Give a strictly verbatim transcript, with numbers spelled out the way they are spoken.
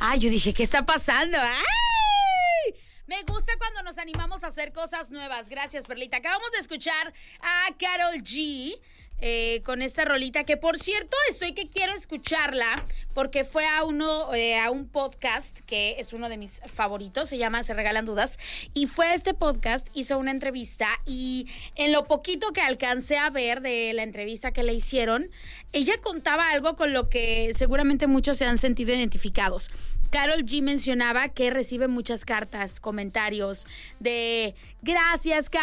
Ay, yo dije, ¿qué está pasando? ¡Ay! Me gusta cuando nos animamos a hacer cosas nuevas. Gracias, Perlita. Acabamos de escuchar a Karol G eh, con esta rolita, que por cierto estoy que quiero escucharla porque fue a uno eh, a un podcast que es uno de mis favoritos, se llama Se Regalan Dudas, y fue a este podcast, hizo una entrevista y en lo poquito que alcancé a ver de la entrevista que le hicieron, ella contaba algo con lo que seguramente muchos se han sentido identificados. Karol G mencionaba que recibe muchas cartas, comentarios de gracias,